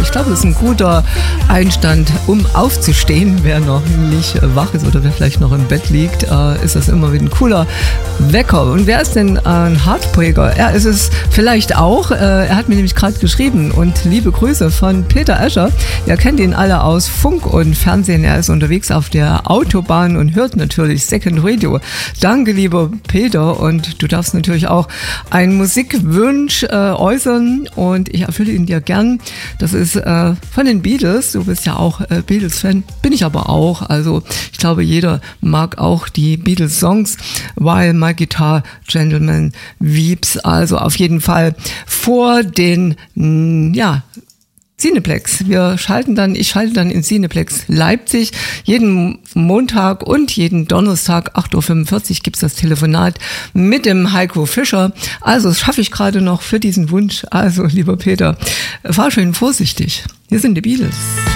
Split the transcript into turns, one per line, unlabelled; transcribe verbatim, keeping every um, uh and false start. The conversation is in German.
Ich glaube, das ist ein guter Einstand, um aufzustehen. Wer noch nicht wach ist oder wer vielleicht noch im Bett liegt, äh, ist das immer wieder ein cooler Wecker. Und wer ist denn ein Heartbreaker? Er ist es vielleicht auch. Äh, er hat mir nämlich gerade geschrieben und liebe Grüße von Peter Escher. Ihr kennt ihn alle aus Funk und Fernsehen. Er ist unterwegs auf der Autobahn und hört natürlich Second Radio. Danke, lieber Peter. Und du darfst natürlich auch einen Musikwunsch äh, äußern und ich erfülle ihn dir gern. Das ist äh, von den Beatles. Du bist ja auch äh, Beatles-Fan, bin ich aber auch. Also ich glaube, jeder mag auch die Beatles-Songs. While My Guitar Gentleman Weeps. Also auf jeden Fall vor den, mh, ja, Cineplex. Wir schalten dann, ich schalte dann in Cineplex Leipzig. Jeden Montag und jeden Donnerstag, acht Uhr fünfundvierzig, gibt's das Telefonat mit dem Heiko Fischer. Also das schaffe ich gerade noch für diesen Wunsch. Also, lieber Peter, fahr schön vorsichtig. Hier sind die Beatles.